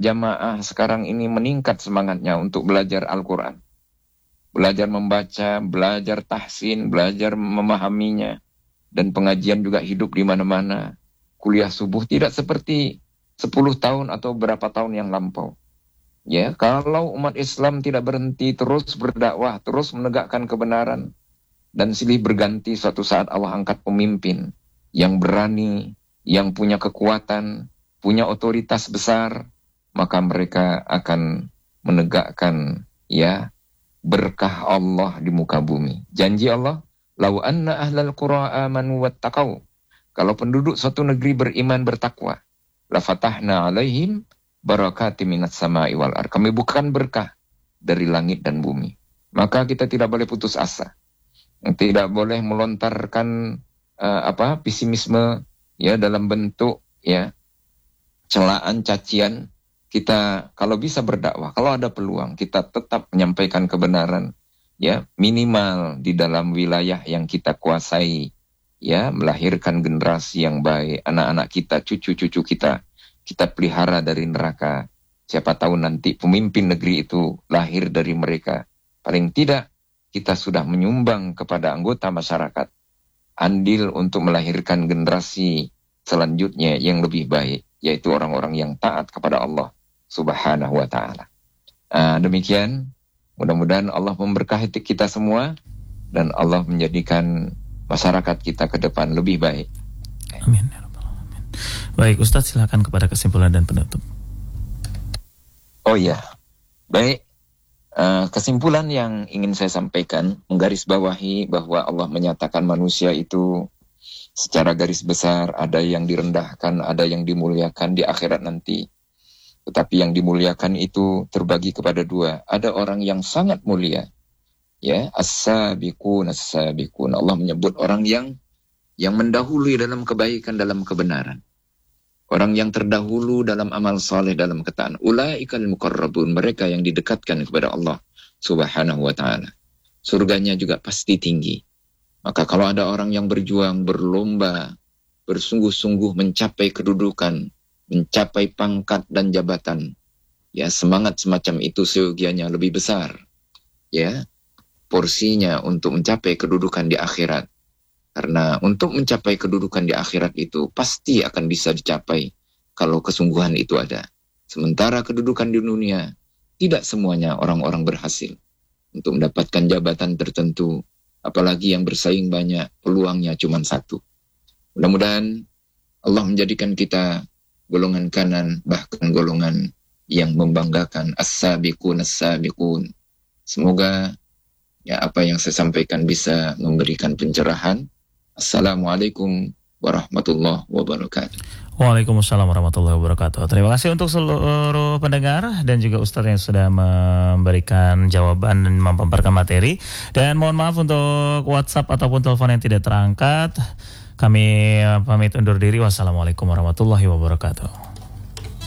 jamaah sekarang ini meningkat semangatnya untuk belajar Al-Quran. Belajar membaca, belajar tahsin, belajar memahaminya. Dan pengajian juga hidup di mana-mana. Kuliah subuh tidak seperti 10 tahun atau berapa tahun yang lampau. Ya, kalau umat Islam tidak berhenti terus berdakwah, terus menegakkan kebenaran, dan silih berganti suatu saat Allah angkat pemimpin yang berani, yang punya kekuatan, punya otoritas besar, maka mereka akan menegakkan ya berkah Allah di muka bumi. Janji Allah, lau anna ahlal qura amanu wattaqau. Kalau penduduk suatu negeri beriman bertakwa, la fatahna alaihim barakati minas sama'i wal ar. Kami bukan berkah dari langit dan bumi. Maka kita tidak boleh putus asa. Tidak boleh melontarkan pesimisme ya dalam bentuk ya celaan, cacian. Kita kalau bisa berdakwah, kalau ada peluang kita tetap menyampaikan kebenaran ya, minimal di dalam wilayah yang kita kuasai ya, melahirkan generasi yang baik, anak-anak kita, cucu-cucu kita pelihara dari neraka. Siapa tahu nanti pemimpin negeri itu lahir dari mereka. Paling tidak kita sudah menyumbang kepada anggota masyarakat andil untuk melahirkan generasi selanjutnya yang lebih baik, yaitu orang-orang yang taat kepada Allah Subhanahu wa ta'ala. Demikian, mudah-mudahan Allah memberkahi kita semua dan Allah menjadikan masyarakat kita ke depan lebih baik. Amin. Baik, Ustadz, silakan kepada kesimpulan dan penutup. Oh ya, baik. Kesimpulan yang ingin saya sampaikan menggarisbawahi bahwa Allah menyatakan manusia itu secara garis besar ada yang direndahkan, ada yang dimuliakan di akhirat nanti. Tetapi yang dimuliakan itu terbagi kepada dua. Ada orang yang sangat mulia, ya, as-sabiqun. Allah menyebut orang yang mendahului dalam kebaikan, dalam kebenaran. Orang yang terdahulu dalam amal saleh, dalam ketaatan. Ulaikal muqarrabun, mereka yang didekatkan kepada Allah Subhanahu wa ta'ala. Surganya juga pasti tinggi. Maka kalau ada orang yang berjuang, berlomba, bersungguh-sungguh mencapai kedudukan, mencapai pangkat dan jabatan, ya, semangat semacam itu seyogianya lebih besar, ya, porsinya untuk mencapai kedudukan di akhirat. Karena untuk mencapai kedudukan di akhirat itu pasti akan bisa dicapai kalau kesungguhan itu ada. Sementara kedudukan di dunia, tidak semuanya orang-orang berhasil untuk mendapatkan jabatan tertentu, apalagi yang bersaing banyak, peluangnya cuma satu. Mudah-mudahan Allah menjadikan kita golongan kanan, bahkan golongan yang membanggakan, as-sabiqun. Semoga ya apa yang saya sampaikan bisa memberikan pencerahan. Assalamualaikum warahmatullahi wabarakatuh. Waalaikumsalam warahmatullahi wabarakatuh. Terima kasih untuk seluruh pendengar dan juga Ustadz yang sudah memberikan jawaban dan memaparkan materi. Dan mohon maaf untuk WhatsApp ataupun telepon yang tidak terangkat. Kami pamit undur diri. Wassalamualaikum warahmatullahi wabarakatuh.